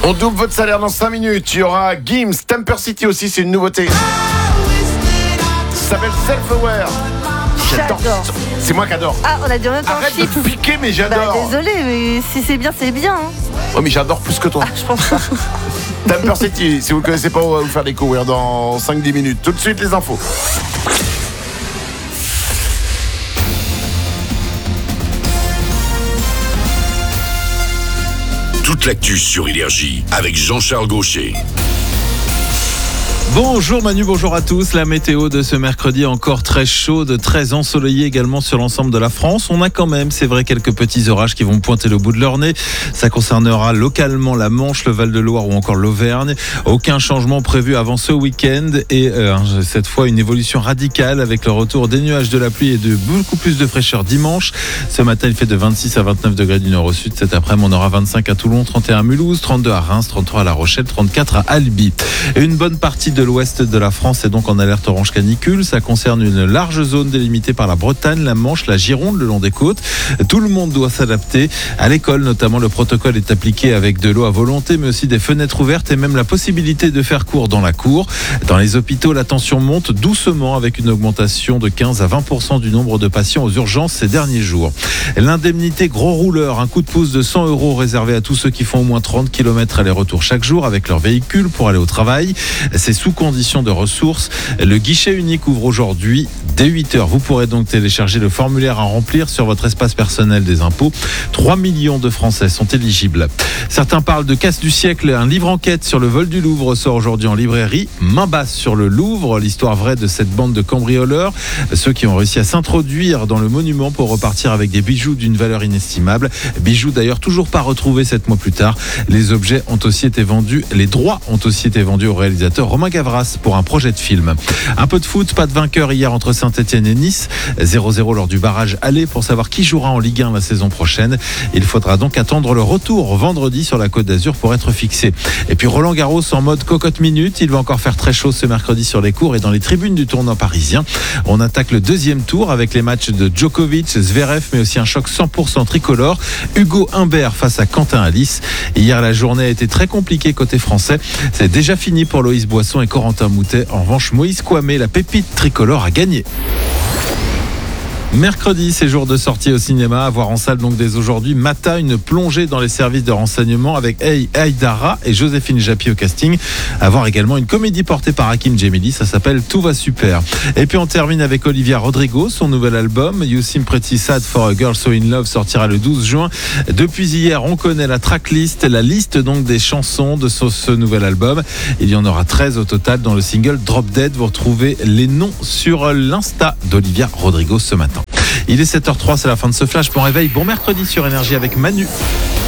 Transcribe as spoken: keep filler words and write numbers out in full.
On double votre salaire dans cinq minutes. Il y aura Gims, Temper City aussi, c'est une nouveauté. Ça s'appelle Self-Aware. J'adore. J'adore. C'est moi qui adore. Ah, on a dit en même temps Arrête chips. de piquer, mais j'adore. Bah, désolé, mais si c'est bien, c'est bien. Hein. Oh, mais j'adore plus que toi. Ah, je pense pas. Temper City, si vous ne connaissez pas, on va vous faire découvrir dans cinq dix minutes. Tout de suite, les infos. Toute l'actu sur Énergie avec Jean-Charles Gaucher. Bonjour Manu, bonjour à tous. La météo de ce mercredi encore très chaude, très ensoleillée également sur l'ensemble de la France. On a quand même, c'est vrai, quelques petits orages qui vont pointer le bout de leur nez. Ça concernera localement la Manche, le Val-de-Loire ou encore l'Auvergne. Aucun changement prévu avant ce week-end et euh, cette fois une évolution radicale avec le retour des nuages, de la pluie et de beaucoup plus de fraîcheur dimanche. Ce matin, il fait de vingt-six à vingt-neuf degrés du nord au sud. Cet après-midi, on aura vingt-cinq à Toulon, trente et un à Mulhouse, trente-deux à Reims, trente-trois à La Rochelle, trente-quatre à Albi. Et une bonne partie de l'ouest de la France est donc en alerte orange canicule. Ça concerne une large zone délimitée par la Bretagne, la Manche, la Gironde, le long des côtes. Tout le monde doit s'adapter. À l'école, notamment, le protocole est appliqué avec de l'eau à volonté, mais aussi des fenêtres ouvertes et même la possibilité de faire cours dans la cour. Dans les hôpitaux, la tension monte doucement avec une augmentation de quinze à vingt pour cent du nombre de patients aux urgences ces derniers jours. L'indemnité gros rouleur, un coup de pouce de cent euros réservé à tous ceux qui font au moins trente kilomètres aller-retour chaque jour avec leur véhicule pour aller au travail. C'est sous condition de ressources. Le guichet unique ouvre aujourd'hui dès huit heures. Vous pourrez donc télécharger le formulaire à remplir sur votre espace personnel des impôts. trois millions de Français sont éligibles. Certains parlent de casse du siècle. Un livre enquête sur le vol du Louvre sort aujourd'hui en librairie. Main basse sur le Louvre, l'histoire vraie de cette bande de cambrioleurs, ceux qui ont réussi à s'introduire dans le monument pour repartir avec des bijoux d'une valeur inestimable. Bijoux d'ailleurs toujours pas retrouvés sept mois plus tard. Les objets ont aussi été vendus, les droits ont aussi été vendus au réalisateur Romain Gavras pour un projet de film. Un peu de foot, pas de vainqueur hier entre Saint-Etienne et Nice. zéro zéro lors du barrage aller pour savoir qui jouera en Ligue un la saison prochaine. Il faudra donc attendre le retour vendredi sur la Côte d'Azur pour être fixé. Et puis Roland Garros en mode cocotte minute. Il va encore faire très chaud ce mercredi sur les cours et dans les tribunes du tournoi parisien. On attaque le deuxième tour avec les matchs de Djokovic, Zverev, mais aussi un choc cent pour cent tricolore. Hugo Humbert face à Quentin Alice. Hier, la journée a été très compliquée côté français. C'est déjà fini pour Loïs Boisson et Corentin Moutet. En revanche, Moïse Kouamé, la pépite tricolore, a gagné. Mercredi, c'est jour de sortie au cinéma. À voir en salle donc dès aujourd'hui. Mata, une plongée dans les services de renseignement avec Hey Aïdara et Joséphine Japy au casting. À voir également une comédie portée par Hakim Djemili. Ça s'appelle Tout va super. Et puis on termine avec Olivia Rodrigo. Son nouvel album You Seem Pretty Sad for a Girl So In Love sortira le douze juin. Depuis hier, on connaît la tracklist, la liste donc des chansons de ce, ce nouvel album. Il y en aura treize au total dans le single Drop Dead. Vous retrouvez les noms sur l'Insta d'Olivia Rodrigo ce matin. Il est sept heures zéro trois, c'est la fin de ce flash. Bon réveil, bon mercredi sur Énergie avec Manu.